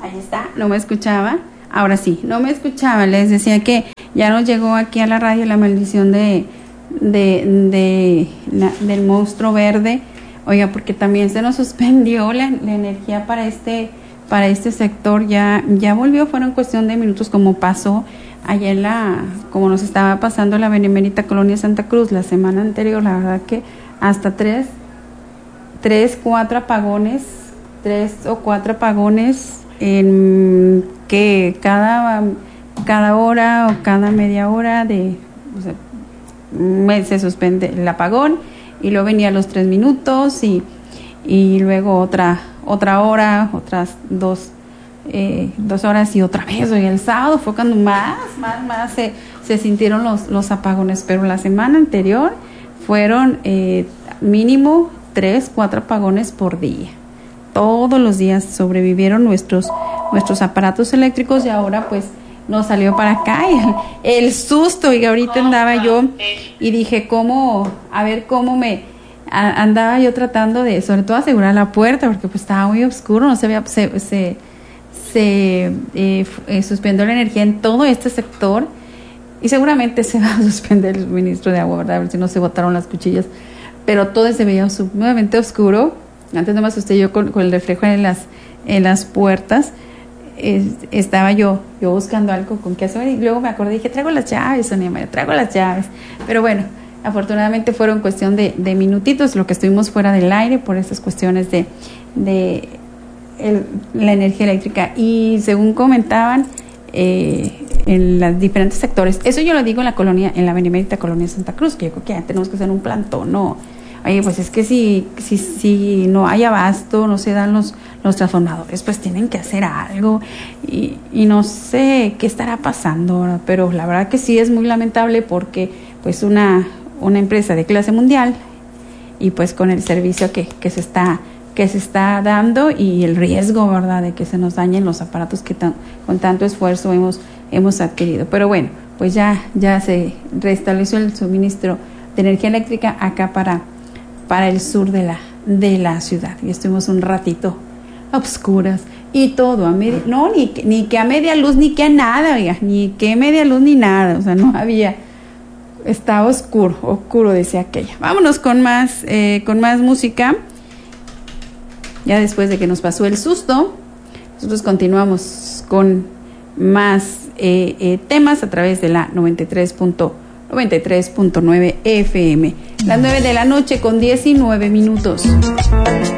Ahí está, no me escuchaba. Ahora sí, no me escuchaba. Les decía que ya nos llegó aquí a la radio la maldición del monstruo verde. Oiga, porque también se nos suspendió la energía para este sector. Ya volvió, fueron cuestión de minutos, como pasó ayer como nos estaba pasando la Benemérita Colonia Santa Cruz la semana anterior. La verdad que hasta 3 o 4 apagones en que cada hora o cada media hora se suspende el apagón, y luego venía los 3 minutos y luego otra hora, otras 2 horas y otra vez. Y el sábado fue cuando más se sintieron los apagones, pero la semana anterior fueron mínimo 3-4 apagones por día. Todos los días sobrevivieron nuestros aparatos eléctricos, y ahora pues nos salió para acá el susto. Y ahorita andaba yo y dije cómo me andaba yo tratando de, sobre todo, asegurar la puerta, porque pues estaba muy oscuro, no se veía, se suspendió la energía en todo este sector, y seguramente se va a suspender el suministro de agua, ¿verdad? A ver si no se botaron las cuchillas, pero todo se veía nuevamente oscuro. Antes no me asusté yo con el reflejo en las puertas. Estaba yo buscando algo con qué hacer, y luego me acordé y dije, traigo las llaves, Sonia María, traigo las llaves. Pero bueno, afortunadamente fueron cuestión de minutitos lo que estuvimos fuera del aire por estas cuestiones de la energía eléctrica. Y según comentaban en los diferentes sectores, eso yo lo digo en la Benemérita Colonia Santa Cruz, que yo creo que ya tenemos que hacer un plantón, ¿no? Oye, pues es que si no hay abasto, no se dan los transformadores, pues tienen que hacer algo, y no sé qué estará pasando, ¿verdad? Pero la verdad que sí es muy lamentable, porque pues una empresa de clase mundial, y pues con el servicio que se está dando, y el riesgo, ¿verdad?, de que se nos dañen los aparatos que con tanto esfuerzo hemos adquirido. Pero bueno, pues ya se restableció el suministro de energía eléctrica acá para el sur de la ciudad, y estuvimos un ratito a obscuras y todo ni que a media luz, ni que a nada, oiga, ni que media luz ni nada, o sea, no había, estaba oscuro, decía aquella. Vámonos con más música. Ya después de que nos pasó el susto, nosotros continuamos con más temas a través de la 93.9 FM. Las 9 de la noche con 19 minutos.